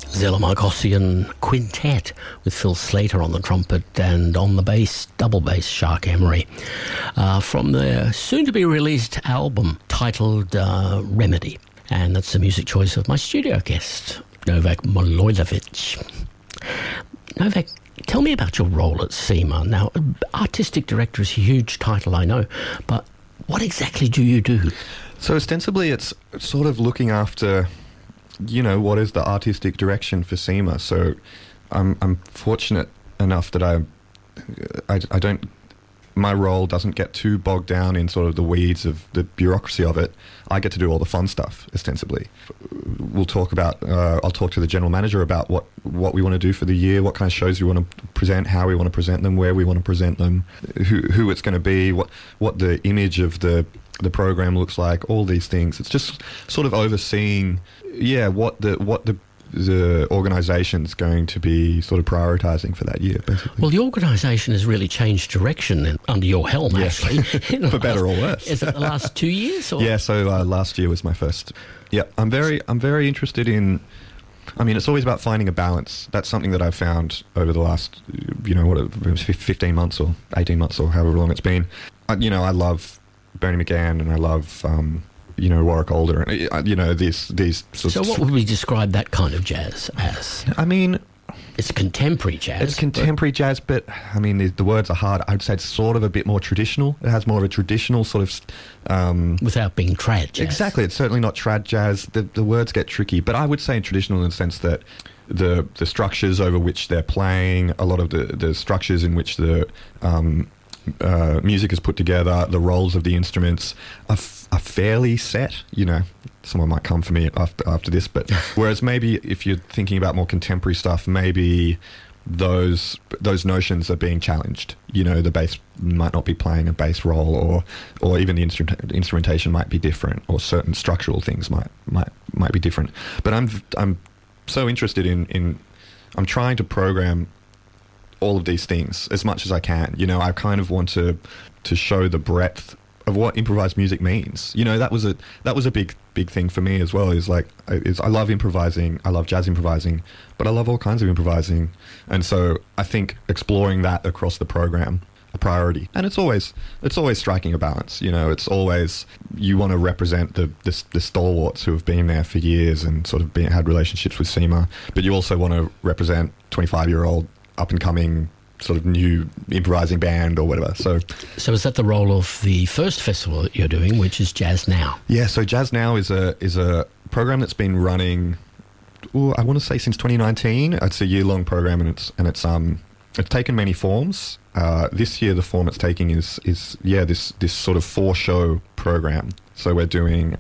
Zella Margossian Quintet with Phil Slater on the trumpet and on the bass, double bass, Shark Emery. From their soon-to-be-released album titled Remedy. And that's the music choice of my studio guest, Novak Milojlovic. Novak, tell me about your role at CIMA. Now, artistic director is a huge title, I know, but what exactly do you do? So ostensibly it's sort of looking after, what is the artistic direction for CIMA. So I'm fortunate enough that I don't, my role doesn't get too bogged down in sort of the weeds of the bureaucracy of it. I get to do all the fun stuff, ostensibly. I'll talk to the general manager about what we want to do for the year, what kind of shows we want to present, how we want to present them, where we want to present them, who it's going to be, what the image of the program looks like, all these things. It's just sort of overseeing, what the organisation's going to be sort of prioritising for that year, basically. Well, the organisation has really changed direction under your helm, actually. For better or worse. Is it the last 2 years? Or? Yeah, so last year was my first. Yeah, I'm very interested in, it's always about finding a balance. That's something that I've found over the last, 15 months or 18 months or however long it's been. I love Bernie McGann and I love... Warwick Alder, these sorts of... So what would we describe that kind of jazz as? It's contemporary jazz. It's contemporary jazz, but, the words are hard. I'd say it's sort of a bit more traditional. It has more of a traditional sort of... without being trad jazz. Exactly. It's certainly not trad jazz. The words get tricky, but I would say traditional in the sense that the structures over which they're playing, a lot of the structures in which the... music is put together, the roles of the instruments are fairly set. Someone might come for me after this, but whereas maybe if you're thinking about more contemporary stuff, maybe those notions are being challenged. The bass might not be playing a bass role, or even the instrumentation might be different, or certain structural things might be different. But I'm so interested in I'm trying to program all of these things as much as I can. I kind of want to show the breadth of what improvised music means. That was a big thing for me as well. I love improvising, I love jazz improvising, but I love all kinds of improvising, and so I think exploring that across the program a priority. And it's always striking a balance. It's always, you want to represent the stalwarts who have been there for years and sort of had relationships with CIMA, but you also want to represent 25-year-old up-and-coming sort of new improvising band or whatever. So is that the role of the first festival that you're doing, which is Jazz Now? Yeah, so Jazz Now is a program that's been running, I want to say since 2019. It's a year-long program, and it's taken many forms. This year, the form it's taking is this sort of 4-show program. So we're doing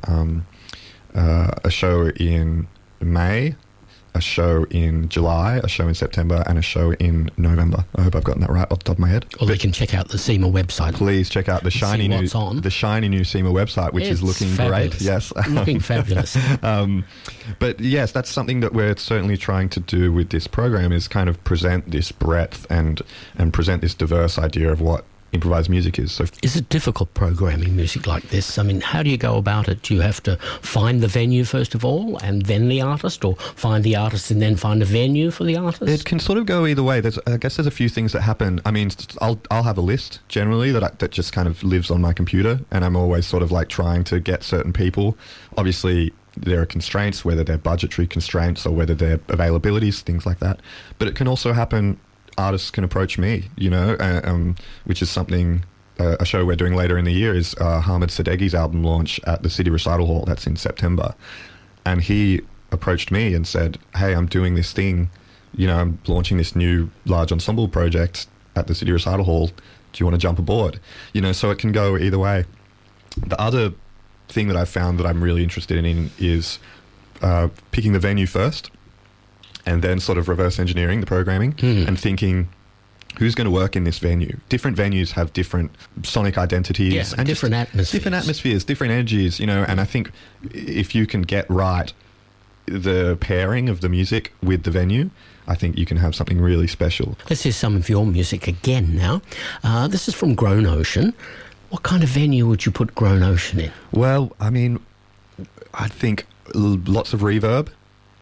a show in May, a show in July, a show in September, and a show in November. I hope I've gotten that right off the top of my head. Or they can check out the CIMA website. Please check out the shiny new CIMA website, which is looking fabulous. Great. Yes, looking fabulous. But yes, that's something that we're certainly trying to do with this program, is kind of present this breadth and present this diverse idea of what improvised music is. So is it difficult programming music like this? How do you go about it? Do you have to find the venue first of all and then the artist, or find the artist and then find a venue for the artist? It can sort of go either way. I guess there's a few things that happen. I'll have a list generally that just kind of lives on my computer, and I'm always sort of like trying to get certain people. Obviously there are constraints, whether they're budgetary constraints or whether they're availabilities, things like that. But it can also happen, artists can approach me, which is something, a show we're doing later in the year is Hamid Sadeghi's album launch at the City Recital Hall. That's in September. And he approached me and said, hey, I'm doing this thing, I'm launching this new large ensemble project at the City Recital Hall. Do you want to jump aboard? So it can go either way. The other thing that I've found that I'm really interested in is picking the venue first, and then sort of reverse engineering the programming and thinking, who's going to work in this venue? Different venues have different sonic identities. And different atmospheres. Different atmospheres, different energies, and I think if you can get right the pairing of the music with the venue, I think you can have something really special. Let's hear some of your music again now. This is from Grown Ocean. What kind of venue would you put Grown Ocean in? Well, I think lots of reverb.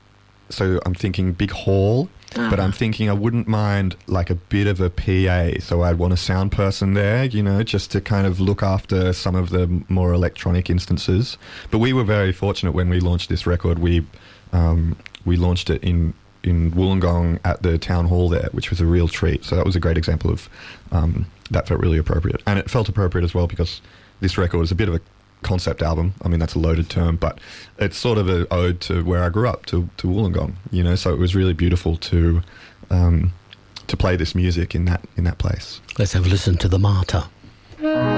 so I'm thinking big hall, but I'm thinking I wouldn't mind like a bit of a PA. So I'd want a sound person there, you know, just to kind of look after some of the more electronic instances. But we were very fortunate when we launched this record. We launched it in Wollongong at the town hall there, which was a real treat. So that was a great example of that felt really appropriate. And it felt appropriate as well because this record is a bit of a concept album. I mean, that's a loaded term, but it's sort of an ode to where I grew up, to Wollongong, you know, so it was really beautiful to play this music in that place. Let's have a listen to The Martyr.